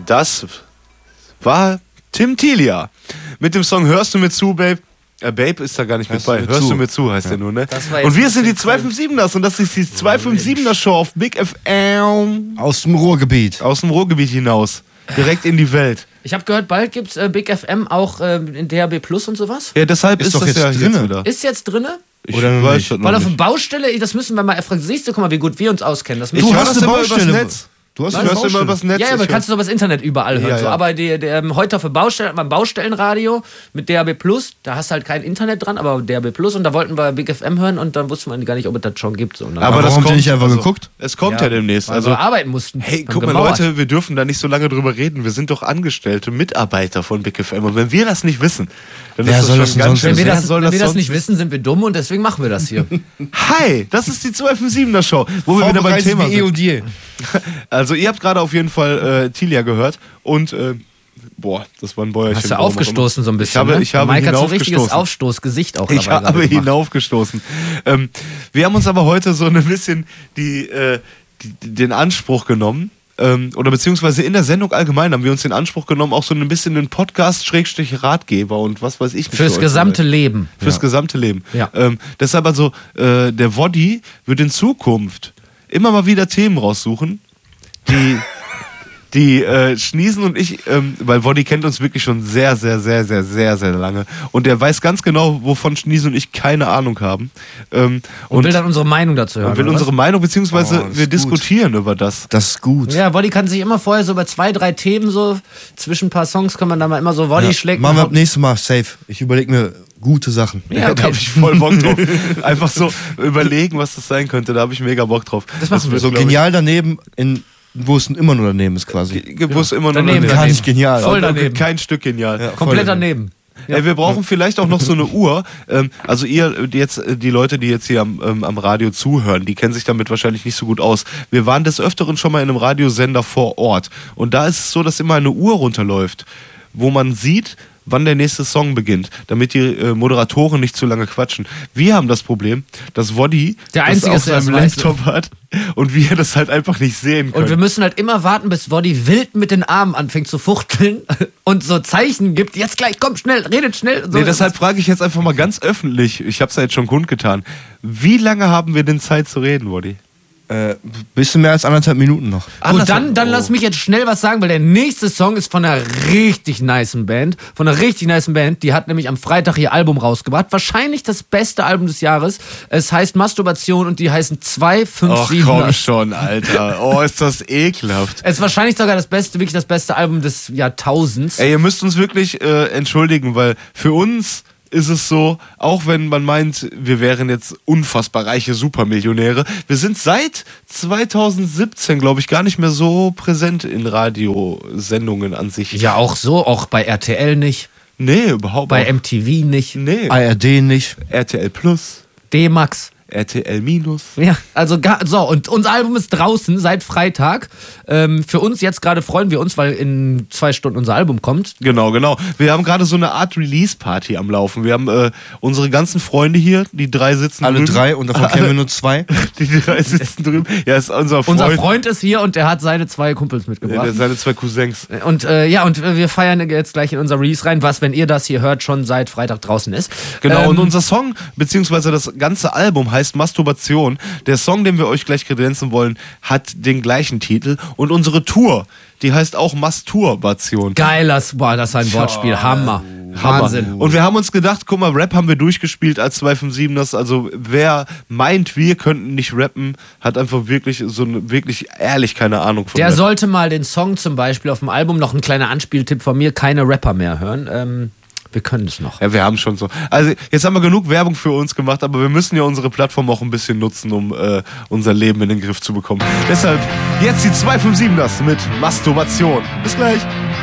das war Tim Tilia mit dem Song Hörst du mir zu, Babe? Babe ist da gar nicht mit bei. Hörst du mir zu, heißt der nur, ne? Und wir sind die 257ers und das ist die 257er Show auf Big FM. Aus dem Ruhrgebiet. Aus dem Ruhrgebiet hinaus. Direkt in die Welt. Ich habe gehört, bald gibt's Big FM auch in DAB Plus und sowas. Ja, deshalb ist doch das jetzt ja drinne. jetzt wieder. Ist jetzt drinne? Oder weiß ich Weil auf der Baustelle, das müssen wir mal erfragen. Siehst du, guck mal, wie gut wir uns auskennen. Das Ich müssen höre wir- das immer übers Netz. Du hast hörst immer übers Netz. Ja, aber kannst du doch das Internet überall hören. Ja, So. ja. Aber heute auf der Baustelle, beim Baustellenradio mit DAB Plus, da hast du halt kein Internet dran, aber DAB Plus und da wollten wir Big FM hören und dann wussten wir gar nicht, ob es das schon gibt. So. Und dann Aber warum habt ihr nicht einfach geguckt? Es kommt ja demnächst. also Also, arbeiten mussten. hey, Haben guck mal, gemauert. Leute, wir dürfen da nicht so lange drüber reden. Wir sind doch Angestellte, Mitarbeiter von Big FM. Und wenn wir das nicht wissen, dann Wer ist soll das das schon denn ganz sonst schön. wissen? Wenn wir das sonst nicht wissen, sind wir dumm und deswegen machen wir das hier. Hi, das ist die 257er Show, wo wir wieder beim Thema wie sind. E&D. Also ihr habt gerade auf jeden Fall Tilia gehört und das war ein Bäuerchen. Hast du warum auch aufgestoßen so ein bisschen, Ich habe Mike hat so ein richtiges hinaufgestoßen. Aufstoßgesicht auch Ich dabei habe gerade gemacht. hinaufgestoßen. Wir haben uns aber heute so ein bisschen den Anspruch genommen, oder beziehungsweise in der Sendung allgemein haben wir uns den Anspruch genommen, auch so ein bisschen den Podcast-Ratgeber und was weiß ich nicht. Fürs für euch gesamte zu sein. Leben. Fürs gesamte Leben. Ja. Deshalb also, der Woddy wird in Zukunft immer mal wieder Themen raussuchen, die Schniesen und ich, weil Woddy kennt uns wirklich schon sehr, sehr, sehr, sehr, sehr, sehr lange. Und der weiß ganz genau, wovon Schniesen und ich keine Ahnung haben. Und will dann unsere Meinung dazu hören. will oder unsere was? Meinung, beziehungsweise Oh, das wir ist diskutieren über das. Das ist gut. Ja, Woddy kann sich immer vorher so über 2, 3 Themen so, zwischen ein paar Songs kann man da mal immer so Woddy schlägt. Machen wir ab nächstes Mal safe. Ich überlege mir gute Sachen. Ja, Da okay. habe ich voll Bock drauf. Einfach so überlegen, was das sein könnte. Da habe ich mega Bock drauf. Das machen wir So glaub ich, genial daneben, wo es immer nur daneben ist quasi. Wo immer nur Daneben, daneben. Gar nicht genial. Voll daneben. Kein Stück genial. Ja. Komplett voll daneben. Ey, wir brauchen vielleicht auch noch so eine Uhr. Also die Leute, die jetzt hier am Radio zuhören, die kennen sich damit wahrscheinlich nicht so gut aus. Wir waren des Öfteren schon mal in einem Radiosender vor Ort. Und da ist es so, dass immer eine Uhr runterläuft, wo man sieht, wann der nächste Song beginnt, damit die Moderatoren nicht zu lange quatschen. Wir haben das Problem, dass Woddy Der das Einzige auf ist, der seinem das weiß. Laptop hat und wir das halt einfach nicht sehen können. Und wir müssen halt immer warten, bis Woddy wild mit den Armen anfängt zu fuchteln und so Zeichen gibt. Jetzt gleich, komm, schnell, redet schnell. So. Nee, deshalb frage ich jetzt einfach mal ganz öffentlich, ich habe es ja jetzt schon kundgetan, wie lange haben wir denn Zeit zu reden, Woddy? Bisschen mehr als 1,5 Minuten noch. Gut, dann lass mich jetzt schnell was sagen, weil der nächste Song ist von einer richtig nicen Band. Die hat nämlich am Freitag ihr Album rausgebracht. Wahrscheinlich das beste Album des Jahres. Es heißt Masturbation und die heißen 257. Ach komm schon, Alter. Oh, ist das ekelhaft. Es ist wahrscheinlich sogar wirklich das beste Album des Jahrtausends. Ey, ihr müsst uns wirklich entschuldigen, weil für uns ist es so, auch wenn man meint, wir wären jetzt unfassbar reiche Supermillionäre, wir sind seit 2017, glaube ich, gar nicht mehr so präsent in Radiosendungen an sich. Ja, auch so, auch bei RTL nicht, Nee, überhaupt bei nicht. MTV nicht, Nee. ARD nicht. RTL Plus, D-Max. RTL Minus. Ja, also und unser Album ist draußen seit Freitag. Für uns jetzt gerade freuen wir uns, weil in 2 Stunden unser Album kommt. Genau. Wir haben gerade so eine Art Release-Party am Laufen. Wir haben unsere ganzen Freunde hier, die 3 sitzen Alle drüben. 3 und davon kennen wir nur 2. Die 3 sitzen drüben. Ja, ist unser Freund. Unser Freund ist hier und der hat seine 2 Kumpels mitgebracht. Seine 2 Cousins. Und wir feiern jetzt gleich in unser Release rein, was, wenn ihr das hier hört, schon seit Freitag draußen ist. Genau, und unser Song, beziehungsweise das ganze Album heißt Masturbation. Der Song, den wir euch gleich kredenzen wollen, hat den gleichen Titel. Und unsere Tour, die heißt auch Masturbation. das ist ein Wortspiel. Hammer. Wahnsinn. Und wir haben uns gedacht, guck mal, Rap haben wir durchgespielt als 257ers. Also wer meint, wir könnten nicht rappen, hat einfach wirklich wirklich ehrlich keine Ahnung von Der Rap. sollte mal den Song zum Beispiel auf dem Album, noch ein kleiner Anspieltipp von mir, keine Rapper mehr hören. Wir können es noch. Ja, wir haben schon so. Also jetzt haben wir genug Werbung für uns gemacht, aber wir müssen ja unsere Plattform auch ein bisschen nutzen, um unser Leben in den Griff zu bekommen. Deshalb jetzt die 257ers mit Masturbation. Bis gleich.